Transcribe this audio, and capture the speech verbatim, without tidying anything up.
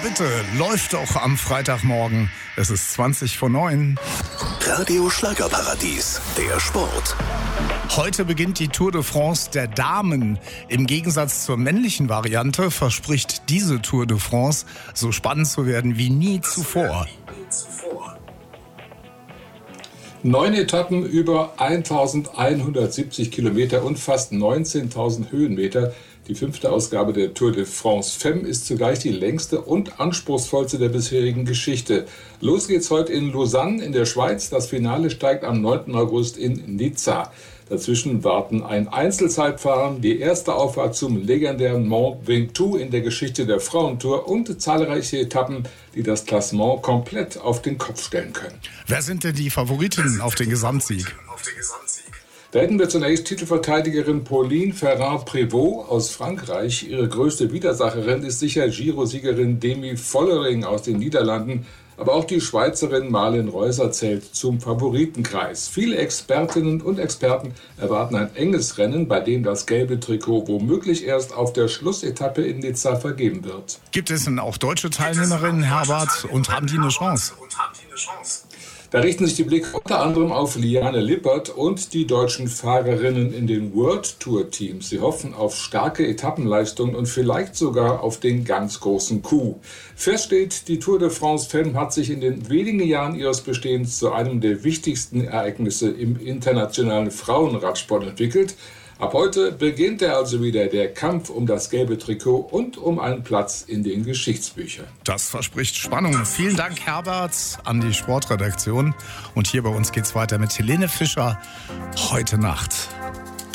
bitte, läuft doch am Freitagmorgen. Es ist zwanzig vor neun. Radio Schlagerparadies, der Sport. Heute beginnt die Tour de France der Damen. Im Gegensatz zur männlichen Variante verspricht diese Tour de France so spannend zu werden wie nie zuvor. Neun Etappen über eintausendeinhundertsiebzig Kilometer und fast neunzehntausend Höhenmeter. Die fünfte Ausgabe der Tour de France Femme ist zugleich die längste und anspruchsvollste der bisherigen Geschichte. Los geht's heute in Lausanne in der Schweiz. Das Finale steigt am neunten August in Nizza. Dazwischen warten ein Einzelzeitfahren, die erste Auffahrt zum legendären Mont Ventoux in der Geschichte der Frauentour und zahlreiche Etappen, die das Klassement komplett auf den Kopf stellen können. Wer sind denn die Favoritinnen auf den Gesamtsieg? Da hätten wir zunächst Titelverteidigerin Pauline Ferrand-Prévot aus Frankreich. Ihre größte Widersacherin ist sicher Giro-Siegerin Demi Vollering aus den Niederlanden. Aber auch die Schweizerin Marlen Reusser zählt zum Favoritenkreis. Viele Expertinnen und Experten erwarten ein enges Rennen, bei dem das gelbe Trikot womöglich erst auf der Schlussetappe in Nizza vergeben wird. Gibt es denn auch deutsche Teilnehmerinnen, Herbert, und haben die eine Chance? Da richten sich die Blicke unter anderem auf Liane Lippert und die deutschen Fahrerinnen in den World Tour Teams. Sie hoffen auf starke Etappenleistungen und vielleicht sogar auf den ganz großen Coup. Fest steht, die Tour de France Femme hat sich in den wenigen Jahren ihres Bestehens zu einem der wichtigsten Ereignisse im internationalen Frauenradsport entwickelt. Ab heute beginnt er also wieder, der Kampf um das gelbe Trikot und um einen Platz in den Geschichtsbüchern. Das verspricht Spannung. Vielen Dank, Herbert, an die Sportredaktion. Und hier bei uns geht's weiter mit Helene Fischer. Heute Nacht.